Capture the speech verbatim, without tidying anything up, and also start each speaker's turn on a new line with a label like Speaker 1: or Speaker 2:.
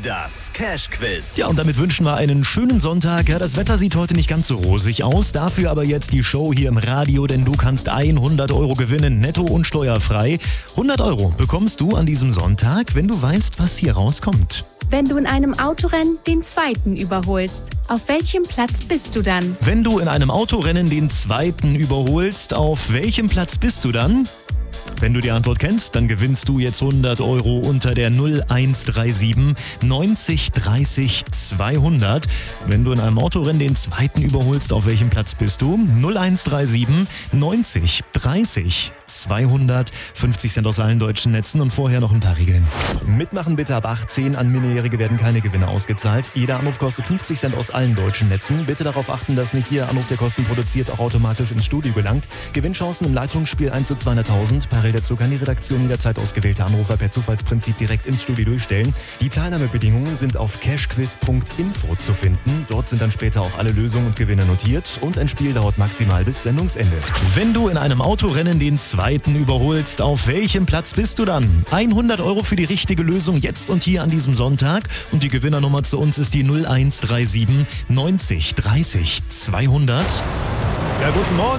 Speaker 1: Das Cash-Quiz.
Speaker 2: Ja, und damit wünschen wir einen schönen Sonntag. Ja, das Wetter sieht heute nicht ganz so rosig aus. Dafür aber jetzt die Show hier im Radio, denn du kannst hundert Euro gewinnen, netto und steuerfrei. hundert Euro bekommst du an diesem Sonntag, wenn du weißt, was hier rauskommt.
Speaker 3: Wenn du in einem Autorennen den Zweiten überholst, auf welchem Platz bist du dann?
Speaker 2: Wenn du in einem Autorennen den Zweiten überholst, auf welchem Platz bist du dann? Wenn du die Antwort kennst, dann gewinnst du jetzt hundert Euro unter der null eins drei sieben neunzig dreißig zweihundert. Wenn du in einem Autorennen den Zweiten überholst, auf welchem Platz bist du? null eins drei sieben neunzig dreißig zweihundert. fünfzig Cent aus allen deutschen Netzen und vorher noch ein paar Regeln. Mitmachen bitte ab achtzehn. An Minderjährige werden keine Gewinne ausgezahlt. Jeder Anruf kostet fünfzig Cent aus allen deutschen Netzen. Bitte darauf achten, dass nicht jeder Anruf, der Kosten produziert, auch automatisch ins Studio gelangt. Gewinnchancen im Leitungsspiel eins zu zweihunderttausend. Parallel dazu kann die Redaktion jederzeit ausgewählte Anrufer per Zufallsprinzip direkt ins Studio durchstellen. Die Teilnahmebedingungen sind auf cashquiz punkt info zu finden. Dort sind dann später auch alle Lösungen und Gewinne notiert. Und ein Spiel dauert maximal bis Sendungsende. Wenn du in einem Autorennen den Zweiten überholst, auf welchem Platz bist du dann? hundert Euro für die richtige Lösung jetzt und hier an diesem Sonntag. Und die Gewinnernummer zu uns ist die null eins drei sieben neunzig dreißig zweihundert. Ja, guten Morgen.